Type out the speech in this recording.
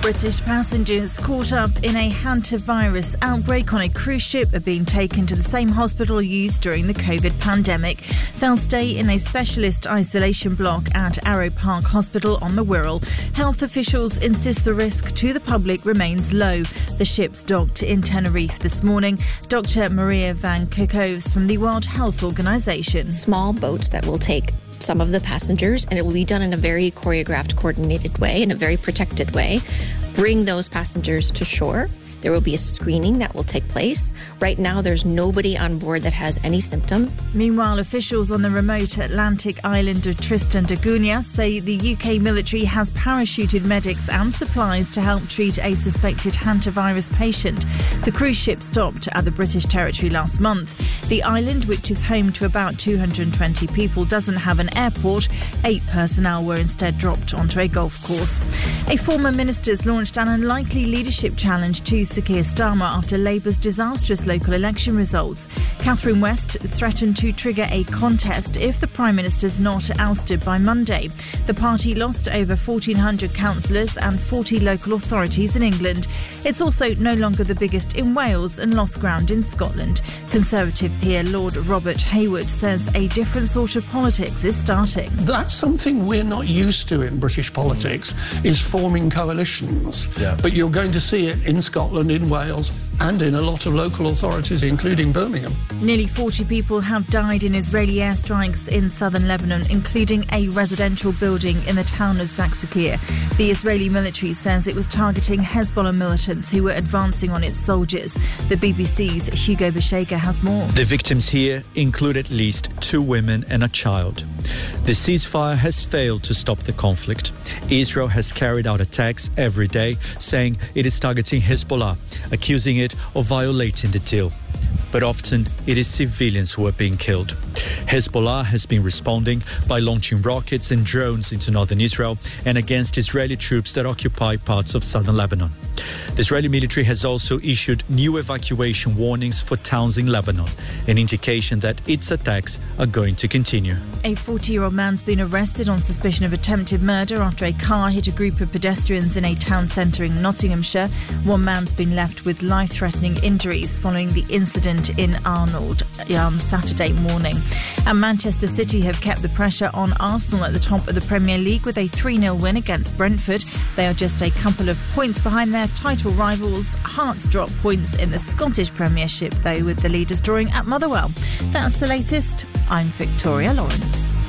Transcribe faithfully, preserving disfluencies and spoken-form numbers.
British passengers caught up in a hantavirus outbreak on a cruise ship are being taken to the same hospital used during the COVID pandemic. They'll stay in a specialist isolation block at Arrow Park Hospital on the Wirral. Health officials insist the risk to the public remains low. The ship's docked in Tenerife this morning. Doctor Maria Van Kerkhoves from the World Health Organization. Small boats that will take some of the passengers, and it will be done in a very choreographed, coordinated way, in a very protected way. Bring those passengers to shore. There will be a screening that will take place. Right now, there's nobody on board that has any symptoms. Meanwhile, officials on the remote Atlantic island of Tristan da Cunha say the U K military has parachuted medics and supplies to help treat a suspected hantavirus patient. The cruise ship stopped at the British territory last month. The island, which is home to about two hundred twenty people, doesn't have an airport. Eight personnel were instead dropped onto a golf course. A former minister's launched an unlikely leadership challenge to Sir Keir Starmer after Labour's disastrous local election results. Catherine West threatened to trigger a contest if the Prime Minister's not ousted by Monday. The party lost over fourteen hundred councillors and forty local authorities in England. It's also no longer the biggest in Wales and lost ground in Scotland. Conservative peer Lord Robert Hayward says a different sort of politics is starting. That's something we're not used to in British politics, is forming coalitions. Yeah. But you're going to see it in Scotland, in Wales and in a lot of local authorities, including Birmingham. Nearly forty people have died in Israeli airstrikes in southern Lebanon, including a residential building in the town of Zaksakir. The Israeli military says it was targeting Hezbollah militants who were advancing on its soldiers. The B B C's Hugo Bashega has more. The victims here include at least two women and a child. The ceasefire has failed to stop the conflict. Israel has carried out attacks every day, saying it is targeting Hezbollah, accusing it of violating the deal. But often it is civilians who are being killed. Hezbollah has been responding by launching rockets and drones into northern Israel and against Israeli troops that occupy parts of southern Lebanon. The Israeli military has also issued new evacuation warnings for towns in Lebanon, an indication that its attacks are going to continue. A forty-year-old man's been arrested on suspicion of attempted murder after a car hit a group of pedestrians in a town centre in Nottinghamshire. One man's been left with life-threatening injuries following the incident in Arnold on Saturday morning. And Manchester City have kept the pressure on Arsenal at the top of the Premier League with a three nil win against Brentford. They are just a couple of points behind their title rivals. Hearts drop points in the Scottish Premiership, though, with the leaders drawing at Motherwell. That's the latest. I'm Victoria Lawrence.